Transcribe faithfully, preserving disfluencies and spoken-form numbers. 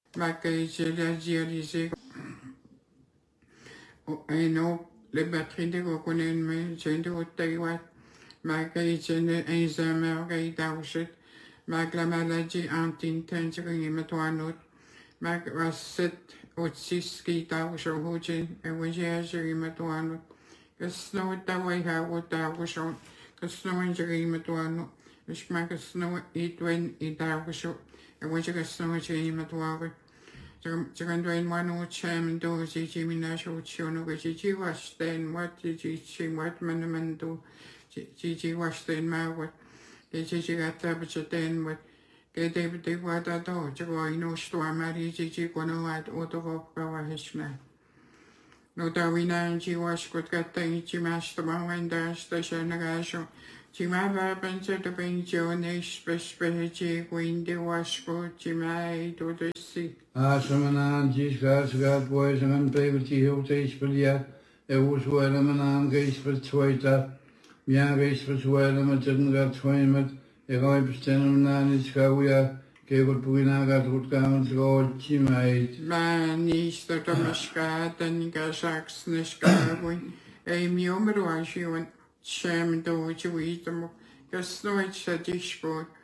Makaichelagialisé Eno, les batteries de Gokunen, Jane de Taiwan, Makaichene, Enzamer, Gaidauset, Mak la maladie anti-intense, Matoanot, Mak Rasset, Otsis, Gaidauset, Hojin, and Wajaji Matoanot, the snow at the way how what thou was on, the snow injury Matoano, the smack of snow eat when it thou was short, and when you got snow at Matoawa. Second rain one or chairman do as Jimmy Nash or Chiona, which Gigi was then what did you see what man do? Gigi was then my what Gigi got that but then what get David de what I do to go in no storm at Gigi gonna add auto of our hishman. No Darwina and G was good got the Ichi master one when the station agasho. Jima Baban said the Benjo and a special windy was good Jima to the sea. Ashamanan, Gisgas, God, boys, and Baby Hill, Taste, it was well, and an gaze for Twitter. Young gaze for Swellum, and didn't got Twaymet, if I pretend man is how we are, gave up Puinaga to come to go, Jimate. Man, Easter Tomashkat and Gasax Nishkawin, a Mumero, she went sham do what you eat them. Just no, it's a dish board.